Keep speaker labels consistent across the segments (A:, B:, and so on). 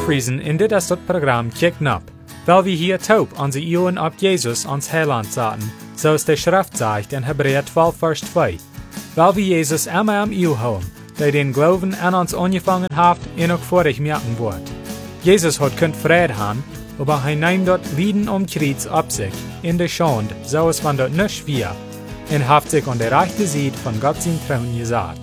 A: Friesen, in dit is dat Programm Kicken ab, weil wir hier taub unsere Ohren auf Jesus ans Heiland zaten, so es die Schrift sagt in Hebräer 12, Vers 2. Weil wir Jesus immer am Ohr haben, der den Glauben an uns angefangen hat, und auch vor ich merken wird. Jesus hat könnt Frieden haben, aber er nimmt dort Lieden Kreuz ab sich, in der Schande, so es von dort nicht schwer, und hat sich an der rechten Seite von Gott sein Thron gesagt.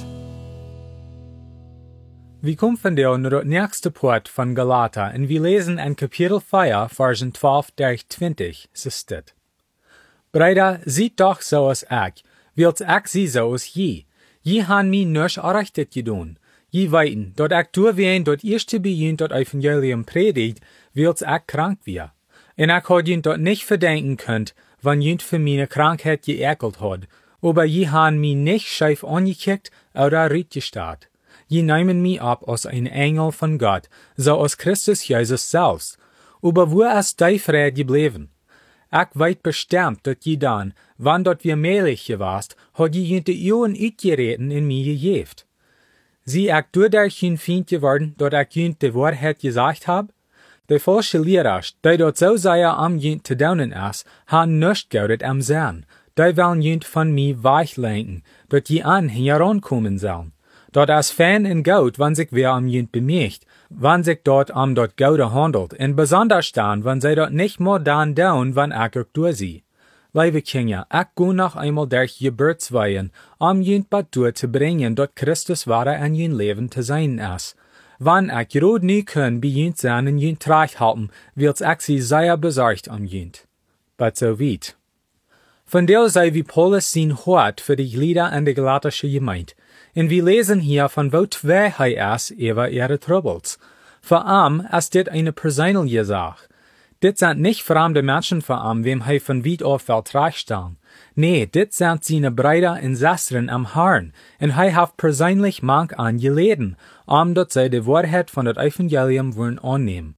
A: Wir kommen von der naar het nächste Part von Galater und wir lesen in Kapitel 4, Versen 12 durch 20, so steht. Brüder, seht doch so als ich, wilt ich sie so als je. Je han mi nisch errichtet gedun. Je weiten, dort ich durchwehen, dort erste Beginn dort Evangelium predigt, wilt ich krank wir. Und ich had jent dort nicht verdenken könnt, wann jent für meine Krankheit geekelt hat, aber je han mi nicht scheif angekickt oder rütgestarrt. Je nehmen mi ab als ein Engel von Gott, so als Christus Jesus selbst. Aber wo ist die Friede geblieben? Ich weit bestimmt, dat je dann, wann dort wir mehlig gewast, hat je jente Ohren uitgereden in mir gegeft. Sie ich dadurch ein Feind geworden, dat ich jent die Wahrheit gesagt hab? Die falsche Lehrers, die dort so sehr am jent zu daunen ist, han nicht gaudet am Sinn. Die wollen jent von mir weichlenken, dat je an herankommen sollen. Dort als Fan in Goud, wann sich wer am jent bemerkt, wann sich dort am dort Goude handelt, und besonders dann, wann sie dort nicht mehr dann down, wann ich auch durch sie. Liebe Kinder, ich go noch einmal durch Geburtsweihen, jent bad durch zu bringen, dort Christus wahre an jen Leben zu sein ist. Wann ich rot nie können, bei jent sein und jent treich halten, wird's ich sie sehr besorgt jent. But so weit. Von der sei wie Paulus sein Hort für die Glieder an der Galatische Gemeinde. Und wir lesen hier von wo zwei ist über ihre Troubles. Vor allem ist dit eine persönliche Sache. Dit sind nicht fremde Menschen vor allem, wem he von weit auf Weltreich stellen. Nee, dit sind seine Brüder und Schwestern am Herrn, und he hat persönlich manch angeleden, dat sie die Wahrheit von das Evangelium wollen annehmen.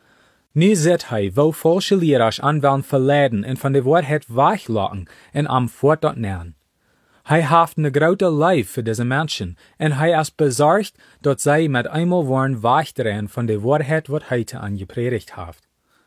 A: Nu seht he, wo falsche Lehrer anwollen verleiden und von der Wahrheit weichlocken und am fort dort nähern. Hij heeft een grote lief für diese Menschen, und hij ist besorgt, dat zij met einmal wollen weichdrehen von der Wahrheit, wat hij te angepredigt heeft.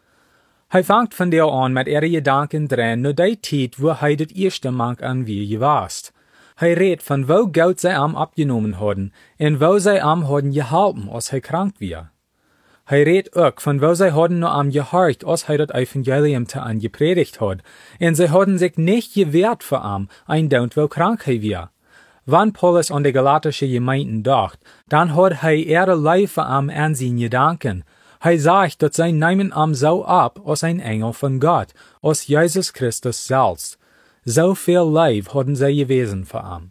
A: Hij fangt von der an mit ihre Gedanken drehen, nur die Zeit, wo hij das erste Mal an wie gewast. Hij redt von wo Gott zij am abgenommen hadden, und wo zij am hadden gehalten, als hij krank war. Hij redt ook von wo zij hadden nur am gehorcht, als hij dat Evangelium te angepredigt had, en zij hadden zich nicht gewehrt vor am, eindaunt wo krank hij war. Wann Paulus an die Galatische Gemeinden dacht, dann had hij ihre Leife am an zijn Gedanken. Hij sagt, dat zij nehmen am so ab, als ein Engel von Gott, als Jesus Christus selbst. So viel Leib hadden zij gewesen vor am.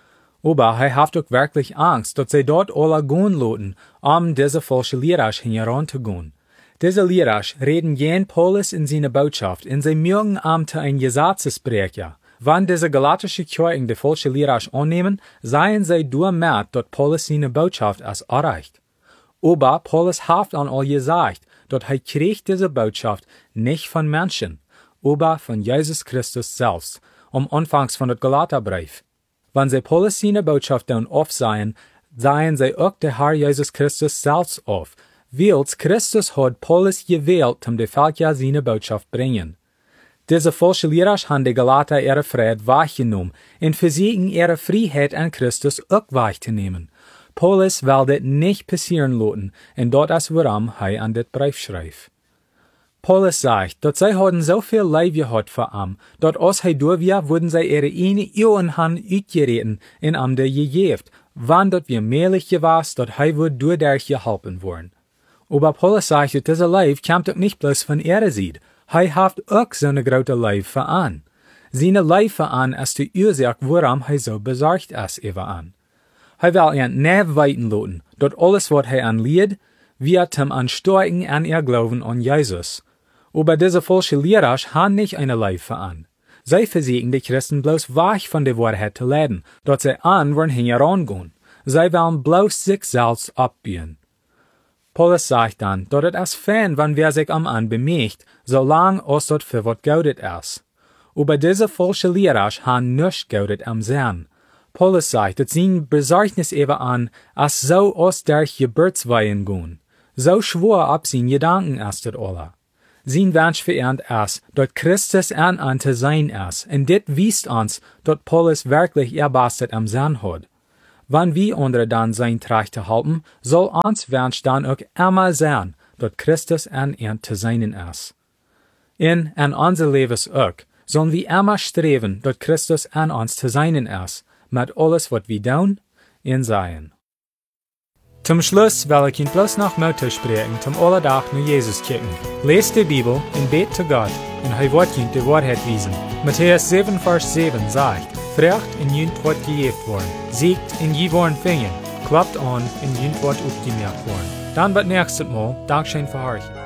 A: Aber hij heeft ook wirklich Angst, dat zij dort alle gehen loten, diese falsche Lehrers heranzugehen. Diese Lehrers reden jen Paulus in seine Botschaft, und sie mögen te ein Gesetzesbrecher. Wann diese galatische Kirchen die falsche Lehrers annehmen, seien sie damit, dat Paulus seine Botschaft als erreicht. Aber Paulus hat an all gesagt, dat hij kriegt diese Botschaft nicht von Menschen, aber von Jesus Christus selbst, anfangs von das Galaterbrief. Wenn sie Paulus seine Botschaft dann aufsehen, seien sie auch der Herr Jesus Christus selbst auf, weil Christus hat Paulus gewählt, die Völker seine Botschaft bringen. Diese falsche Lehrer haben die Galater ihre Freiheit weggenommen und versuchen ihre Freiheit an Christus auch wegzunehmen. Paulus will das nicht passieren lassen, und dort ist warum er an das Brief schreibt. Paulus sagt, dass sie hadden so viel Leid gehabt vor ihm, dass als er durch war, wurden sie ihre eine Ohren uitgereden und am der gegeft, wann dort wir mehlig gewast, dass er wird dadurch geholpen worden. Aber Paulus sagt, dass dieser Leid kommt doch nicht bloß von ihrer Seite, er hat auch so eine große Leid für an. Seine Leid für an ist die Ursache, warum er so besorgt ist über an. Er will ihn nicht weiten lassen, dass alles, was er anlied, wird ihm ansteuern an ihr Glauben an Jesus. Aber diese falsche Lehrer haben nicht eine Leife an. Sie versuchen die Christen bloß weg von der Wahrheit zu leiten, dass sie wollen herangehen. Sie wollen bloß sich selbst abbiegen. Paulus sagt dann, dass es fein, wenn wer sich am an bemerkt, solange es dort für was gaudet ist. Aber diese falsche Lehrer haben nicht gaudet am Sinn. Paulus sagt, dass sie Besorgnis eben an, als so aus der Geburtsweihen gehen. so schwor ab zijn Gedanken erst dat alle. Zijn wens verernt is, dat Christus an te zijn is, en dit wiest ons, dat Paulus wirklich erbastet am Sein hat. Wann wir andere dann sein Tracht te halten, soll ons wens dann ook immer sein, dat Christus an te zijn is. In onze levens ook, sollen wir immer streben, dat Christus an ons te zijn is, met alles wat wir doen en zijn. Zum Schluss will ich Ihnen bloß noch Mut sprechen, zum alledach nur Jesus kicken. Lest die Bibel und bet zu Gott, und er wird Ihnen die Wahrheit wiesen. Matthäus 7, Vers 7 sagt, Frecht in jünt wird gejeft worden, siegt in je worden fingen, klappt an in jünt wird aufgemerkt worden. Dann wird nächstes Mal Dankeschön für euch.